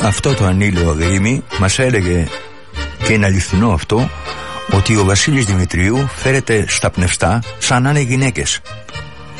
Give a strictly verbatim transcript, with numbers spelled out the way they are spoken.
αυτό το ανήλιο Δήμη μας έλεγε, και είναι αληθινό αυτό, ότι ο Βασίλης Δημητρίου φέρεται στα πνευστά σαν να είναι γυναίκες.